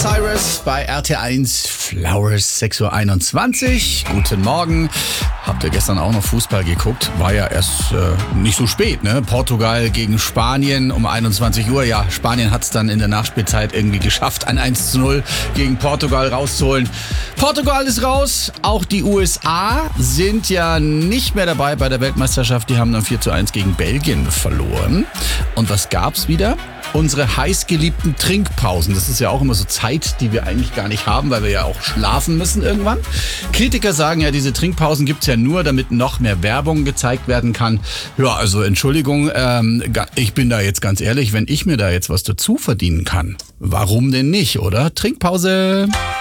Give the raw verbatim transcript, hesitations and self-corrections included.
Cyrus bei R T eins Flowers, sechs Uhr einundzwanzig. Guten Morgen. Habt ihr gestern auch noch Fußball geguckt? War ja erst äh, nicht so spät, ne? Portugal gegen Spanien um einundzwanzig Uhr. Ja, Spanien hat es dann in der Nachspielzeit irgendwie geschafft, ein eins zu null gegen Portugal rauszuholen. Portugal ist raus. Auch die U S A sind ja nicht mehr dabei bei der Weltmeisterschaft. Die haben dann vier zu eins gegen Belgien verloren. Und was gab's wieder? Unsere heißgeliebten Trinkpausen. Das ist ja auch immer so Zeit, die wir eigentlich gar nicht haben, weil wir ja auch schlafen müssen irgendwann. Kritiker sagen ja, diese Trinkpausen gibt's ja nur, damit noch mehr Werbung gezeigt werden kann. Ja, also Entschuldigung, ähm, ich bin da jetzt ganz ehrlich, wenn ich mir da jetzt was dazu verdienen kann, warum denn nicht, oder? Trinkpause.